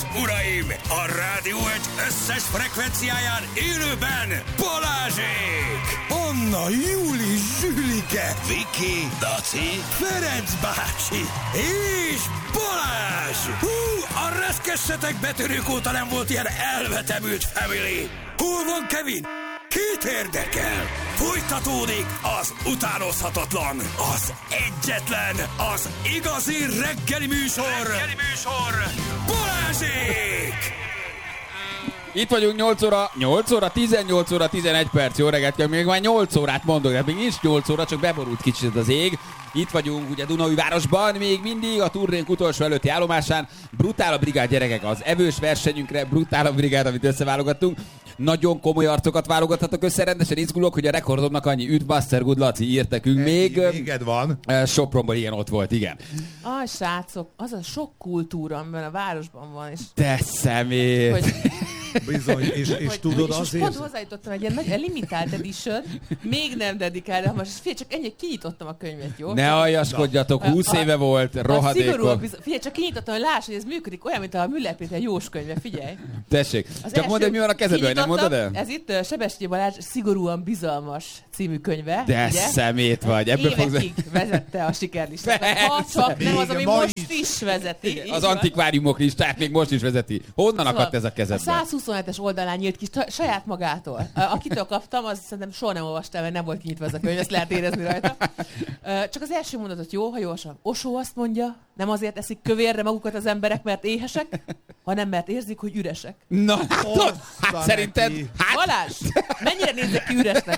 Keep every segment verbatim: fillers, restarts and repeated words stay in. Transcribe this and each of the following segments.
és uraim, a Rádió egy összes frekvenciáján élőben Balázsék! Anna, Júli, Zsülike, Viki, Daci, Ferenc bácsi és Balázs! Hú, a reszkessetek betörők óta nem volt ilyen elvetemült family! Hol van Kevin? Kit érdekel? Folytatódik az utánozhatatlan, az egyetlen, az igazi reggeli műsor, reggeli műsor, Balázsék! Itt vagyunk nyolc óra, nyolc óra, tizennyolc óra, tizenegy perc, jó reggelt, még már nyolc órát mondok, de még nincs nyolc óra, csak beborult kicsit az ég. Itt vagyunk ugye Dunaújvárosban, még mindig a turnénk utolsó előtti állomásán. Brutál a brigád, gyerekek, az evős versenyünkre brutál a brigád, amit összeválogattunk. Nagyon komoly arcokat válogathatok össze, rendesen izgulok, hogy a rekordomnak annyi üt, Buster Good Laci írt nekünk még. Méged van. Sopronban ilyen ott volt, igen. Aj, srácok, az a sok kultúra, amiben a városban van. És te szemét! hogy, Bizony, és, és hogy, tudod és azért... pont hozzájutottam egy ilyen nagy limitált edition, még nem dedikálra, most figyelj, csak ennyi, kinyitottam a könyvet, jó? Ne aljaskodjatok, húsz a, éve volt, rohadékok. Biz... Figyelj, csak kinyitottam, hogy láss, hogy ez működik, olyan, mint a Müller Péter Jós könyve, figyelj. Tessék, Az csak mondd, hogy mi van a kezedben, nem mondod el? Ez itt uh, Sebestyén Balázs Szigorúan bizalmas című könyve. De ugye? szemét vagy. Ebből évekig fogsz... vezette a sikerlistát. Ha csak nem az, ami ma most is, is vezeti. Az antikváriumok listát még most is vezeti. Honnan szóval akadt ez a kezedben? A száz huszonhetes oldalán nyílt ki saját magától. Akitől kaptam, az szerintem soha nem olvastam, mert nem volt kinyitva ez a könyv, ezt lehet érezni rajta. Csak az első mondatot jó, ha jól sem. Osó azt mondja, nem azért eszik kövérre magukat az emberek, mert éhesek, hanem mert érzik, hogy üresek. Na, hát, hát szerinted... Hát, Balázs, mennyire nézzek ki üresnek?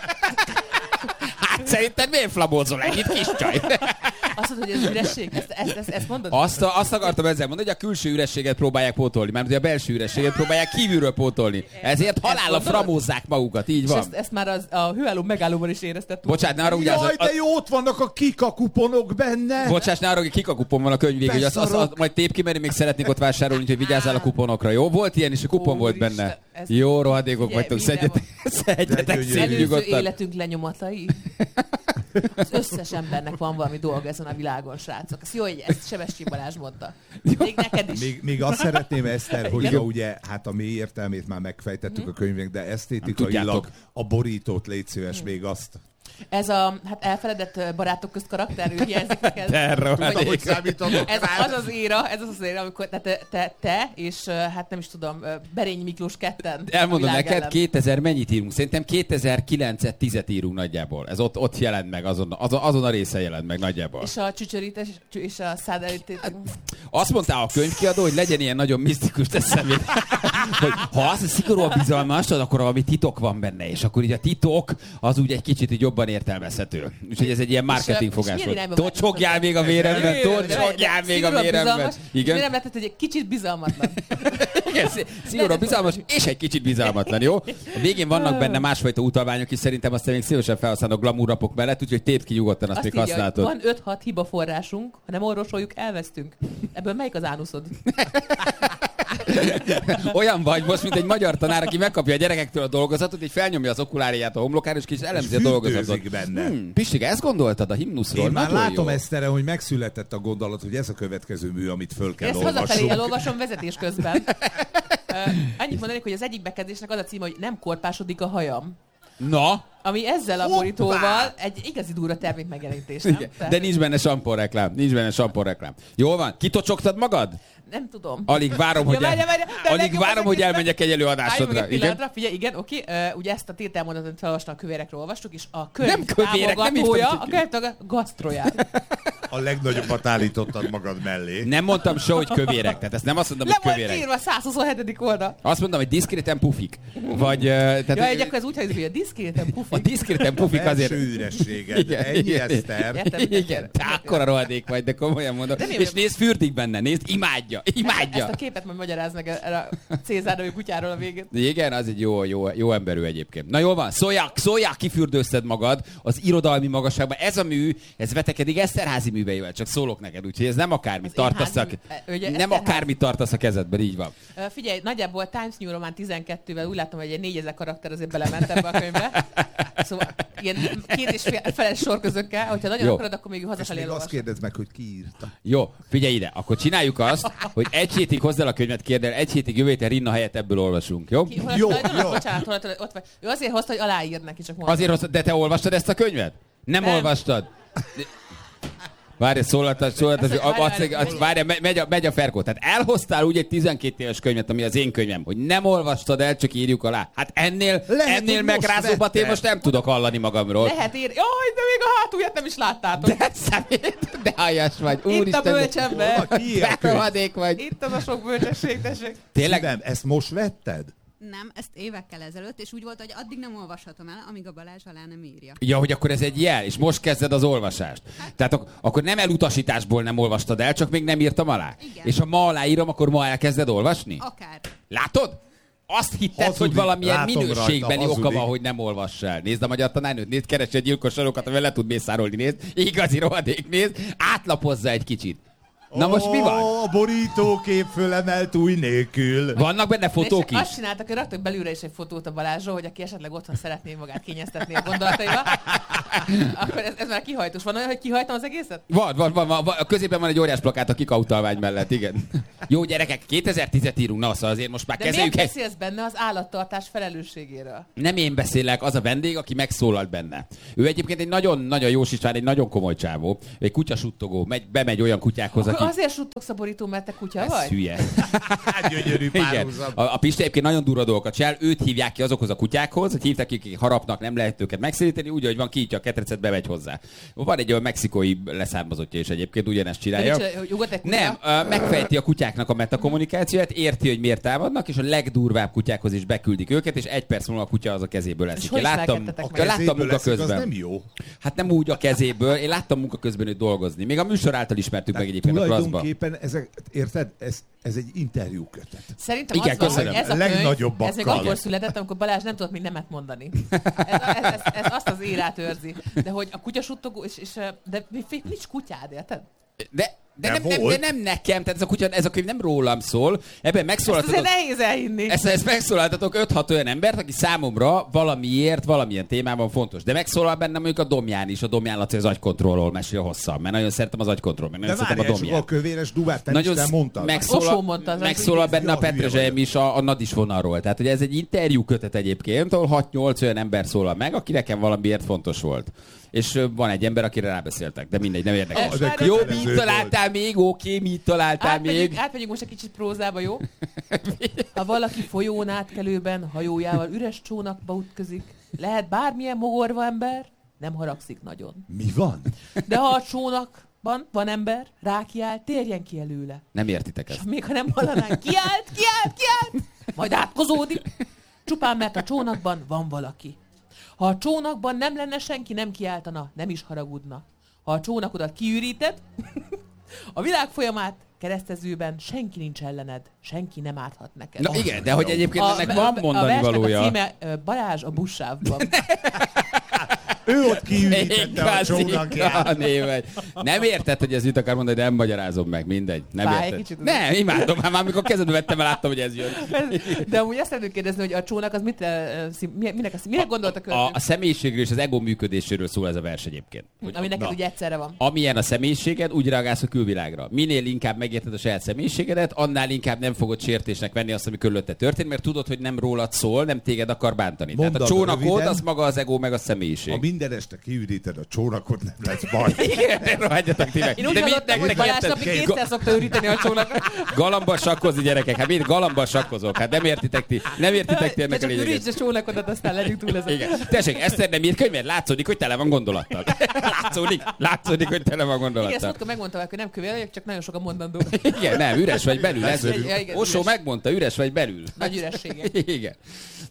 hát szerinted miért flabózol ennyit, kis csaj? Azt mondod, hogy ez üresség? Ezt, ezt, ezt, ezt mondod? Azt, a, azt akartam ezzel mondani, hogy a külső ürességet próbálják pótolni, mert a belső ürességet próbálják kívülről pótolni. Ezért halálra framózzák magukat, így van. És ezt, ezt már az, a hőálló megállóban is éreztettük. Bocsánat, ne arra ugye... Jaj, de jó, ott vannak a kikakuponok benne. Bocsáss, ne arra, hogy kikakupon van a könyv végül, hogy azt, azt, azt majd tép ki, mert még szeretnék ott vásárolni, úgyhogy vigyázzál a kuponokra, jó? Volt ilyen is, a kupon volt benne. Jó, rohadékok vagytok, szedjetek, szedjetek szép nyugodtan. Életünk lenyomatai. Az összes embernek van valami dolga ezen a világon, srácok. Ez jó, hogy ezt Sebestyén Balázs mondta. Még neked is. Még, még azt szeretném, Eszter, hogyha ugye, hát a mély értelmét már megfejtettük a könyvnek, de esztétikailag a borítót légy szíves, még azt. Ez a hát elfeledett barátok közt karakterű hiányzik neked. Ahogy számítatok. Ez az az éra, ez az az éra, amikor te, te, te és hát nem is tudom, Berényi Miklós ketten. Elmondom neked, kétezer mennyit írunk? Szerintem kétezer-kilencet, tízet írunk nagyjából. Ez ott, ott jelent meg, azon, azon, azon a része jelent meg nagyjából. És a csücsörítés és a száderítét. Hát, azt mondta a könyvkiadó, hogy legyen ilyen nagyon misztikus, te szemét. Hogy ha az szigorúan bizalmas, akkor valami titok van benne, és akkor így a titok az úgy egy kicsit így jobban értelmezhető. Úgyhogy ez egy ilyen marketing fogás volt. Tocsogjál még a véremben, tocsogjál még a véremben. Igen. Nem lehetett, hogy egy kicsit bizalmatlan. Igen, szigorúan bizalmas, és egy kicsit bizalmatlan, jó? A végén vannak benne másfajta utalványok is, szerintem azt még szívesen felhasználok glamourrapok mellett, úgyhogy tépd ki nyugodtan, azt, azt még használhatod. Van öt-hat hibaforrásunk, ha nem orvosoljuk, elvesztünk. Ebből melyik az ánuszod? Olyan vagy most, mint egy magyar tanár, aki megkapja a gyerekektől a dolgozatot, így felnyomja az okuláriát a homlokára, és kis elemzi a dolgozatot. Benne. Hmm, Pistike, ezt gondoltad a himnuszról? Én már nagyon látom, jó. Esztere, hogy megszületett a gondolat, hogy ez a következő mű, amit föl kell ezt olvassunk. hazafelé elolvasom vezetés közben. uh, annyit mondanék, hogy az egyik bekezdésnek az a címe, hogy nem korpásodik a hajam. Na? Ami ezzel a borítóval egy igazi durva termék megjelenítés, nem? De nincs benne samponreklám, nincs benne samponreklám. Jól van? Kitocsogtad magad? Nem tudom. Alig várom, hogy, ja, el... várja, várja, Alig várom, hogy elmenjek egy előadásodra. Igen? Figyelj, igen, oké. Uh, ugye ezt a tételmondatot felolvastam, a kövérekről olvastuk, és a könyv nem kövérek, támogatója, nem a könyv gasztroját. A legnagyobbat állítottad magad mellé. Nem mondtam se, hogy kövérek. Tehát ezt nem azt mondom, Le hogy kövérek. volt írva száz huszonhetedik oldal. Azt mondom, hogy diszkréten pufik. Vagy... Uh, tehát, ja, egy akkor ez úgy hangzik, hogy a diszkréten pufik. A diszkréten pufik azért... Belső ürességed. Ennyi, Eszter. Igen, te akkora rohadék vagy, de komolyan mondom. És nézd, fürdik benne, nézd, imádja, imádja. Ezt a képet majd magyaráz meg erre a Cézár kutyáról a végén. Igen, az egy jó, jó, jó emberű egyébként. Na jól van, szóljál, szóljál, kifürdőzted magad az irodalmi magasságban. Ez a mű, ez vetekedik Eszterházy művel. jegyműveivel, csak szólok neked, úgyhogy ez nem akármit Az tartasz, a, ugye, nem akármit tartasz a kezedben, így van. Uh, figyelj, nagyjából Times New Roman tizenkettővel úgy látom, hogy egy négyezer karakter azért belement ebbe a könyvbe. Szóval ilyen két és fél feles sorközökkel, hogyha nagyon Jó. akarod, akkor még hazafelé És még azt elolvasod. kérdezd meg, hogy ki írta. Jó, figyelj ide, akkor csináljuk azt, hogy egy hétig hozzá el a könyvet, kérdel, egy hétig jövő héten Rinna helyett ebből olvasunk, jó? Ki, hol Jó, a tulajdonos? jó. Bocsánat, hol a tulaj- ott vagy. Ő azért hozta, hogy aláír neki, csak mondom. Azért hoztad, de te olvastad ezt a könyvet? Nem, Nem. olvastad? Várj, szólaltad, szólaltad, Azt, azt, hogy azt, várj, várj, azt, várj, me- megy a, megy a Ferkó. Tehát elhoztál úgy egy tizenkét éves könyvet, ami az én könyvem, hogy nem olvastad el, csak írjuk alá. Hát ennél, Lehet, ennél hogy megrázóbbat most én vette. most nem tudok hallani magamról. Lehet ír... Jaj, de még a hátulját nem is láttátok. De szemét, de aljas vagy. Itt a Úristen, bölcsember. Ki ilyen könyv? berohadék vagy. Itt az a sok bölcsesség, tessék. Tényleg? Szívem, ezt most vetted? Nem, ezt évekkel ezelőtt, és úgy volt, hogy addig nem olvashatom el, amíg a Balázs alá nem írja. Ja, hogy akkor ez egy jel, és most kezded az olvasást. Tehát ak- akkor nem elutasításból nem olvastad el, csak még nem írtam alá. Igen. És ha ma aláírom, akkor ma elkezded olvasni? Akár. Látod? Azt hitted, Hazudik. hogy valamilyen Látom minőségbeli rajta, oka hazudik. van, hogy nem olvass el. Nézd a magyar tanárnőt, nézd, keres egy gyilkos sarokat, amivel le tud mészárolni, nézd. Igazi rohadék, nézd. Átlapozza egy kicsit. Na most mi van? Ó, a borítókép fölemelt új nélkül. Vannak benne fotók És is? azt csináltak, hogy raktak belülre is egy fotót a Balázsról, hogy aki esetleg otthon szeretné magát kényeztetni a gondolataival, akkor ez, ez már kihajtós. Van olyan, hogy kihajtam az egészet? Van, van, van, van, van. A középen van egy óriás plakát a kikautalvány mellett, igen. Jó gyerekek, kétezer-tízet írunk, na szóval azért most már De miért kezeljük egy... beszélsz benne az állattartás felelősségéről? Nem én beszélek, az a vendég, aki megszólalt benne. Ő egyébként egy nagyon-nagyon jó sisván, egy nagyon komoly csávó, egy kutyasuttogó, megy, bemegy olyan kutyákhoz, aki... Akkor azért suttogsz a borító, mert te kutya Ez vagy? hülye. Hát gyönyörű Igen. párhuzam. A, a Pisti egyébként nagyon durva dolgokat csinál, őt hívják ki azokhoz a kutyákhoz, hogy hívták ki, akik harapnak, nem lehet őket megszéríteni, úgy, hogy van kiítja a ketrecet, bemegy hozzá. Van egy olyan mexikói leszármazottja is egyébként, ugyanezt csinálja. De hogy ugat egy kutya? Nem, ö, megfejti a kutyáknak a metakommunikációját, érti, hogy miért támadnak, és a legdurvább kutyákhoz is beküldik őket, és egy perc múlva a kutya az a kezéből eszik. hogy Én láttam, ismerkedtetek A meg? én láttam kezéből munka eszik, az közben. nem jó. Hát nem úgy a kezéből, én láttam munka közben őt dolgozni. Még a műsor által ismertük meg egyébként a Klaszba. Tulajdonképpen ezek, érted, ez, ez egy interjú kötet. Szerintem Igen, az van, köszönöm. hogy ez a A könyv, legnagyobbakkal. ez még akkor született, amikor Balázs nem tudott még nemet mondani. Ez, ez, ez, ez azt az élát őrzi. De hogy a kutyasuttogó, és, és, de nincs kutyád, érted? De, de, De nem, nem, de volt. nem nekem, tehát ez a, kutya, ez a könyv nem rólam szól. Ebben Ezt azért megszólaltatok, nehéz elhinni. ezt, ezt megszólaltatok öt-hat olyan embert, aki számomra valamiért, valamilyen témában fontos. De megszólal bennem mondjuk a Domján is, a Domján Laci az agykontrollról mesél hosszan, mert nagyon szeretem az agykontroll, mert De nagyon szeretem a várjál, csak Domján. a kövéres duvát te Nagyon is nem mondtad. Osó megszólal, mondta, az megszólal az benne a Ja, hülye Petrezselyem vagyok. is a, a Nadis vonalról. Tehát ugye ez egy interjú kötet egyébként, ahol hat-nyolc olyan ember szólal meg, aki nekem valamiért fontos volt. És ö, van egy ember, akire rábeszéltek, de mindegy, nem érdekes. Ah, de Jó, kötelező mit találtál még? Oké, mit találtál még? Átmegyünk, átmegyünk most egy kicsit prózába, jó? Ha valaki folyón átkelőben hajójával üres csónakba ütközik, lehet bármilyen mogorva ember, nem haragszik nagyon. Mi van? De ha a csónakban van ember, rákiáll, térjen ki előle. Nem értitek És ezt. még ha nem hallanánk, kiált, kiált, kiált, majd átkozódik. Csupán mert a csónakban van valaki. Ha a csónakban nem lenne senki, nem kiáltana, nem is haragudna. Ha a csónakodat kiüríted, a világ folyamát keresztezőben senki nincs ellened, senki nem árthat neked. Na igen, de hogy egyébként ennek van a mondani versnek valója. a címe ö, Balázs a buszsávban. Ő ott kiürítette a Igazi csónakját. kané. Nem érted, hogy ez mit akar mondani, de nem magyarázom meg, mindegy. Nem Fáj egy érted. kicsit. Nem, imádom, hát már amikor kezedbe vettem, láttam, hogy ez jön. De amúgy azt szeretném kérdezni, hogy a csónak az mit, ö, szín- mi- minek a szín- mire gondolt a A, költő? a személyiségről és az ego működéséről szól ez a vers egyébként. Hogy, Ami neked na, ugye egyszerre van. amilyen a személyiséged, úgy reagálsz a külvilágra. Minél inkább megérted a saját személyiségedet, annál inkább nem fogod sértésnek venni azt, ami körülötte történt, mert tudod, hogy nem rólad szól, nem téged akar bántani. Tehát a Mondad csónakod röviden. az maga az ego meg a személyiség. Ha minden este kiüríted a csónakot, nem lesz baj. Igen, rohadjatok ti meg. Én úgy De hallottam, mit hogy nektek Balázs érted? napi kétszer szokta üríteni a csónakot. Galambban sakkozni, gyerekek, hát mind galambban sakkozok, hát nem értitek ti, nem értitek ti Te ennek a csak lényeget. ürítsd a csónakodat, aztán legyünk túl ezen. Igen. Tessék, Eszter nem írt könyvet, látszódik, hogy tele van gondolattal. Látszódik, látszódik, hogy tele van Igen, gondolattal. Szotka megmondta, hogy nem kövér vagyok, csak nagyon sok a mondandó. Igen, nem, üres vagy belül. Ez, Ja, igen, Osó üres. megmondta, üres vagy belül. Nagy ürességek. Igen.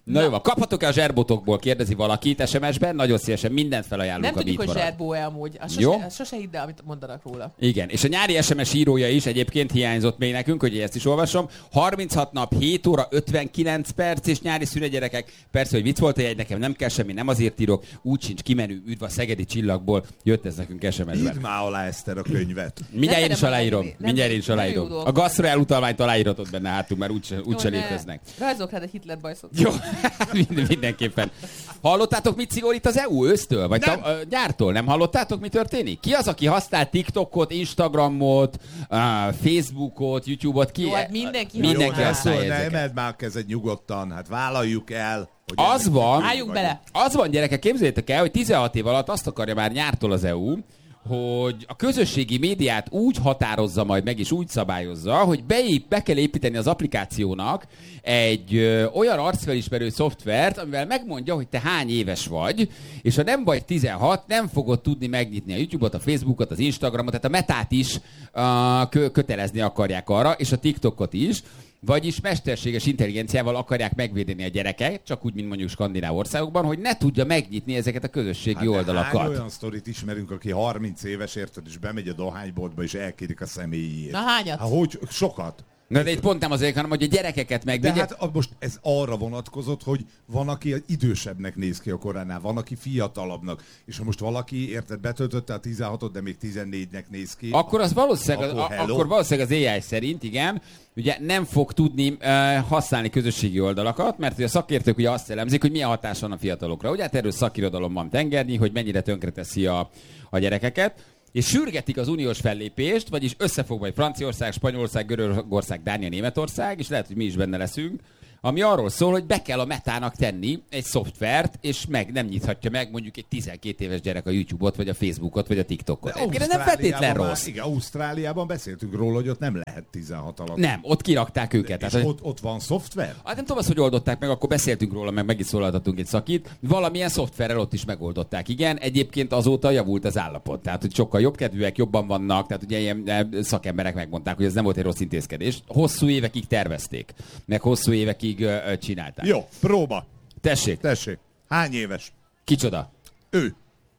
Na jó, kaphatok-e a zserbotokból, kérdezi valakit es em es-ben, nagyon szívesen mindent felajánlunk, Nem ami tudjuk, itt hogy marad. zserbó-e amúgy. Azt Jó. sose, azt sose hidd el, amit mondanak róla. Igen, és a nyári es em es írója is egyébként hiányzott még nekünk, hogy ezt is olvasom. harminchat nap, hét óra, ötvenkilenc perc és nyári szünet, gyerekek. Persze, hogy vicc volt a jegy, nekem nem kell semmi, nem azért írok, úgy sincs kimenő, üdv a szegedi csillagból, jött ez nekünk es em es-ben. Írd már alá, Eszter, a könyvet. Mindjárt én Nem is tudom aláírom, aláírni. mindjárt én Nem, is aláírom. nem jó A dolgok. gasztro elutalványt aláíratod benne hátul, mert úgyse, úgyse Jó, ne. léteznek. Rajzolok rád egy Hitler bajszot. Jó, Mind- mindenképpen. Hallottátok, mit szigorít az é u ősztől? Vagy Nem. ta, ö, gyártól? Nem hallottátok, mi történik? Ki az, aki használ TikTokot, Instagramot, uh, Facebookot, YouTube-ot? Ki? Jó, hát mindenki Mindenki használ. használja Szóval ne ezeket. emeld már a kezed nyugodtan, hát vállaljuk el. Hogy Az ennek van, mi Álljunk vagyunk. bele. az van, gyerekek, képzeljétek el, hogy tizenhat év alatt azt akarja már nyártól az é u, hogy a közösségi médiát úgy határozza majd meg, és úgy szabályozza, hogy beép, be kell építeni az applikációnak egy ö, olyan arcfelismerő szoftvert, amivel megmondja, hogy te hány éves vagy, és ha nem vagy tizenhat, nem fogod tudni megnyitni a YouTube-ot, a Facebookot, az Instagramot, tehát a Metát is uh, kö- kötelezni akarják arra, és a TikTokot is. Vagyis mesterséges intelligenciával akarják megvédeni a gyereket, csak úgy, mint mondjuk skandináv országokban, hogy ne tudja megnyitni ezeket a közösségi Hát de oldalakat. hány olyan sztorit ismerünk, aki harminc éves, érted, és bemegy a dohányboltba, és elkérik a személyét. Na hányat? Hát hogy? Sokat. Na de itt pont nem azért, hanem hogy a gyerekeket De megvédje. hát a- most ez arra vonatkozott, hogy van, aki idősebbnek néz ki a koránál, van, aki fiatalabbnak. És ha most valaki, érted, betöltötte a tizenhatot, de még tizennégynek néz ki. Akkor az valószínűleg, Akkor a, hello. akkor valószínűleg az á i szerint, igen, ugye nem fog tudni uh, használni közösségi oldalakat, mert ugye a szakértők ugye azt elemzik, hogy milyen hatás van a fiatalokra. Ugye hát erről szakirodalom van tengernyi, hogy mennyire tönkreteszi a, a gyerekeket. És sürgetik az uniós fellépést, vagyis összefog vagy Franciaország, Spanyolország, Görögország, Dánia, Németország, és lehet, hogy mi is benne leszünk, ami arról szól, hogy be kell a Metának tenni egy szoftvert, és meg nem nyithatja meg mondjuk egy tizenkét éves gyerek a YouTube-ot, vagy a Facebookot, vagy a TikTokot. De Egyébként ez nem feltétlen Ausztráliában rossz. Már, igen, Ausztráliában beszéltünk róla, hogy ott nem lehet tizenhat alatt. Nem, ott kirakták őket. És Tehát, hogy- ott, ott van szoftver? Hát nem tudom azt, hogy oldották meg, akkor beszéltünk róla, meg meg is szólaltattunk egy szakit. Valamilyen szoftverrel ott is megoldották. Igen, egyébként azóta javult az állapot. Tehát, hogy sokkal jobb kedvűek, jobban vannak, tehát ugye ilyen eh, szakemberek megmondták, hogy ez nem volt egy rossz intézkedés. Hosszú évekig tervezték, meg hosszú évekig ö, ö, csinálták. Jó, próba. Tessék, Tessék. Hány éves? kicsoda? Ő.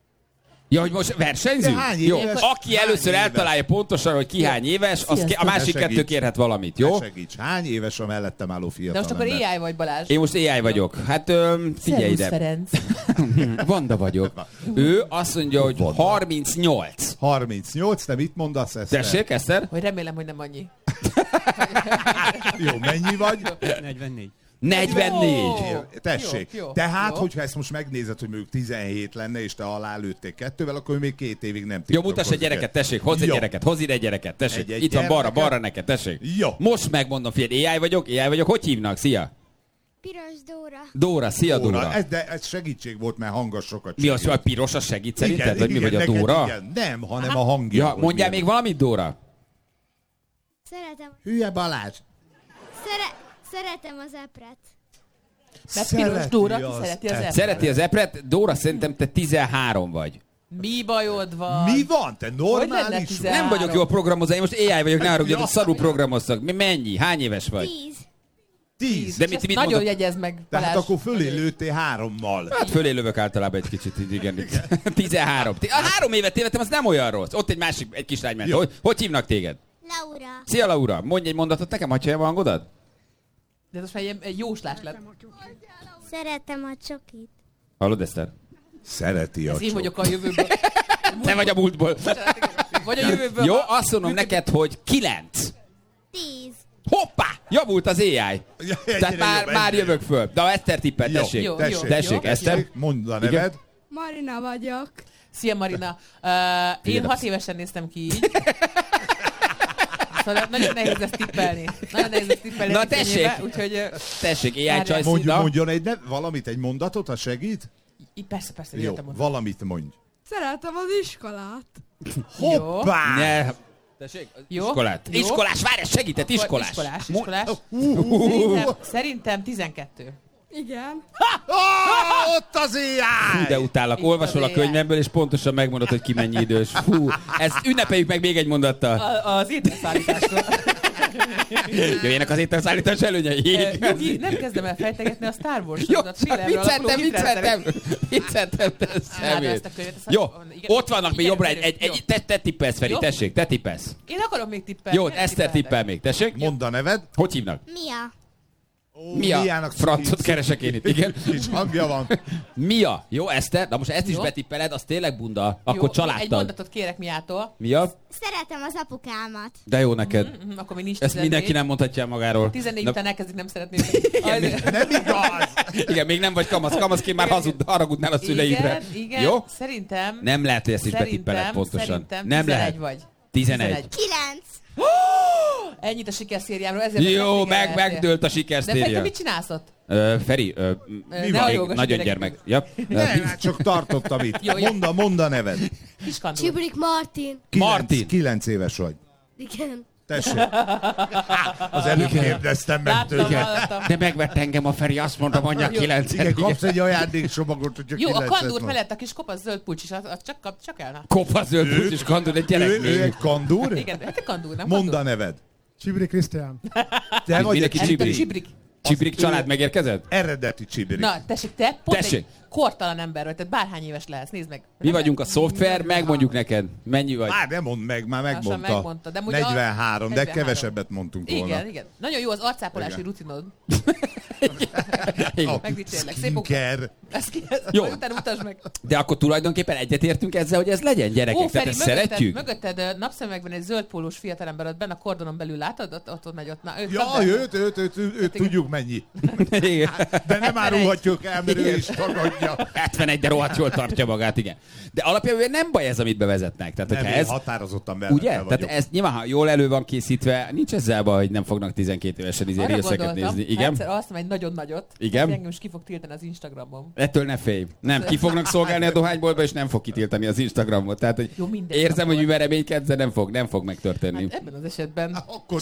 Ja, hogy most versenyzünk? De hány Jó, éves? aki Hány először éves? eltalálja pontosan, hogy ki hány éves, az ki, a Sziasztok. másik Ne kettő segíts. kérhet valamit, jó? Ne segíts. Hány éves a mellettem álló De fiatal most akkor ember? á i vagy, Balázs. Én most á i vagyok. Hát ö, figyelj Szervusz, ide. Ferenc. Vanda vagyok. Ő azt mondja, hogy Vanda. harmincnyolc. harmincnyolc, te mit mondasz, Eszter? Tessék, Eszter? Hogy remélem, hogy nem annyi. Jó, mennyi vagy? negyvennégy. negyvennégy. Jó. Tessék. Jó, jó, Tehát, jó. hogyha ezt most megnézed, hogy mondjuk tizenhét lenne, és te alálőtték kettővel, akkor még két évig nem Jó, mutass egy gyereket, tessék, hozz egy Jó. gyereket, hozz ide egy gyereket, tessék. Egy- egy Itt van balra, gyermeket. balra neked, tessék. Jó. Most megmondom, figyelj, á i vagyok, á i vagyok, hogy hívnak? Szia. Piros Dóra. Dóra, szia Dóra. Dóra. Ez, de ez segítség volt, mert hangos sokat Mi az, segít. hogy a piros, az segít szerinted? Igen, Vagy mi igen, vagy a neked Dóra? Igen. Nem, hanem a hangja. Ja, hogy mondjál milyen. még valamit, Dóra? Szeretem, Hülye Balázs. szere, szeretem az epret. Mert piros Dóra, ki az szereti az epret. epret. Szereti az epret? Dóra, szerintem te tizenhárom vagy. Mi bajod van? Mi van? Te lenne normális vagy? tizenhárom? Nem vagyok jó a programozás, én most á i vagyok, ne haragudj, Ja. hogy szarul programoztak. Mi mennyi? Hány éves vagy? Tíz. Tíz. De És mit, ezt mit nagyon mondod? jegyez meg, Balázs. Tehát akkor fölé lőttél hárommal. Hát fölé lövök általában egy kicsit, így igen. tizenhárom. A három évet tévedtem, az nem olyan rossz. Ott egy másik, egy kislány ment. Jó. Hogy, hogy hívnak téged? Laura. Szia, Laura. Mondj egy mondatot nekem, ha a hangodat? De ez most már ilyen egy jóslás lett. Szeretem a csokit. Hallod, Eszter? Szereti a Ez én csok. vagyok a jövőből. Te vagy a múltból. Vagy a jövőből. Jó, azt mondom neked, hogy kilenc. Tíz. Hoppá! Javult az á i. Ja, Tehát egyre már, jobb, már egyre jövök föl. De a Eszter tippel, Jó, tessék. Jó, tessék. jó, Tessék, jó. Eszter. Mondd a neved. Marina vagyok. Szia, Marina. Uh, én Figyelj, hat évesen néztem ki így. Szóval nagyon nehéz ezt tippelni. Nagyon nehéz ezt tippelni. Na, egy tessék. könnyébe, Úgyhogy uh, Tessék, á i Várjál. csajsz. Mondj, Na. mondjon egy nev, valamit, egy mondatot, ha segít? így persze, persze. Jó, Jó, valamit mondj. Szeretem az iskolát. Hoppá! Ne. Tessék, Jó. iskolát. Jó. Iskolás, várj, ez segített, iskolás. Iskolás, Mo- iskolás. Uh, Szerintem, szerintem tizenkettő. Igen. oh, ott az á i! Fú, de utállak. Itt Olvasol a az á i. könyvemből, és pontosan megmondod, hogy ki mennyi idős. Fú, ezt ünnepeljük meg még egy mondattal. A, az ételszállításról. Jöjjenek az ételszállítás előnyei. Ö, Jogi, nem kezdem el fejtegetni a Star Wars Jó, sorozatot, filmről vicceltem, alakuló vicceltem, hitrendszerek. vicceltem, te Imádom szemét. ezt a könyvet, ezt Jó, a- igen, ott vannak még igen, jobbra egy, egy, jó. egy te, te tippelsz, Feri, Jó. tessék, te tippelsz. Én akarom még tippelni. Jó, nem Eszter tippeltek. tippel még, tessék. Mondd a neved. Hogy hívnak? Mia. Mia. Miának Francot keresek én itt, igen. Kis hangja van. Mia. Jó, Eszter, na most ezt is Jó. betippeled, az tényleg bunda. Jó, Akkor Egy családtag. mondatot kérek Miától. Mia? Szeretem az apukámat. De jó neked. Mhm, akkor még nincs Ezt tizennégy. mindenki nem mondhatja el magáról. tizennégy Na, után elkezdik nem szeretni. Azért- Nem igaz! igen, még nem vagy kamasz. Kamaszként már hazud, haragudnál a szüleidre. Igen, igen, Jó? szerintem... Nem lehet, hogy ezt is betippeled Szerintem, pontosan. szerintem Nem tizenegy lehet. vagy. tizenegy. Kilenc. Ennyit a sikerszériámról, ezért Jó, most meg, megfigyelhettél. megdőlt a De Feri, te sikersztéria. mit csinálsz ott? Ö, Feri, ö, Ö, mi ne van? hallgass Nagyon gyerekek. gyermek. Ja. Nem, hát csak tartottam itt. Jó, jó. Mondd a, mondd a neved. Kiskandul. Csibrik Martin. Kilenc- Martin. Kilenc éves vagy. Igen. Tessék. Az előbb kérdeztem meg Láttam, tőle. hallottam. De megvett engem a Feri, azt mondta, mondja Jó. kilenc. Igen, kapsz egy ajándékcsomagot, hogyha Jó, a kilencet kandúr van. felett a kis kopasz zöld pulcsis, az, az csak, kap, csak elna. Kopa zöld puc és kandul, egy gyerek Ő, ő még. egy kandúr? Igen, hát a kandúr, nem Mondd kandúr. a neved. Csibri Krisztián. Te vagy mindenki egy Ez itt a Csibri. Csibrik. Csibrik család megérkezett? eredeti csibiri. Na, tessék, te pont Tessék. egy kortalan ember vagy, tehát bárhány éves lehetsz, nézd meg. Mi vagyunk a szoftver, megmondjuk neked. Mennyi vagy? Már nem mondd meg, már Lassan megmondta. megmondta, de ugye a- negyvenhárom, de negyvenhárom. kevesebbet mondtunk volna. Igen, igen. Nagyon jó az arcápolási Igen. rutinod. Igen. Megdicsérlek. Szép okra. Skincare. Ezt ki, ezt Jó. majd utána utasd meg. De akkor tulajdonképpen egyetértünk ezzel, hogy ez legyen, gyerekek. Ó, Tehát Feri, ezt mögötted, szeretjük. mögötted ö, napszemekben egy zöld pólós fiatalember ott benne a kordonon belül látod, ott, ott, ott megy ott. Na, őt Ja, kapd el. őt, őt, őt, őt, őt tudjuk mennyi. Igen. De nem árulhatjuk el, mert ő is tagadja. hetvenegy, de rohadt jól tartja magát, igen. De alapjában nem baj ez, amit bevezetnek. Tehát, Nem, hogyha én ez, határozottan ugye? mellette Tehát vagyok. ez nyilván, ha jól elő van készítve, nincs ezzel baj, hogy nem fognak tizenkét évesen izé Arra részeket gondoltam, nézni. ha Igen? egyszer azt egy nagyon nagyot, Igen? hogy engem is ki fog tiltani az Instagramon. Ettől ne félj. Nem, ki fognak szolgálni a dohányboltba, és nem fog kitiltani az Instagramot. Tehát, hogy Jó, mindegy, érzem, akkor- hogy mivel reménykedsz, de nem fog, nem fog megtörténni. Hát ebben az esetben Akkor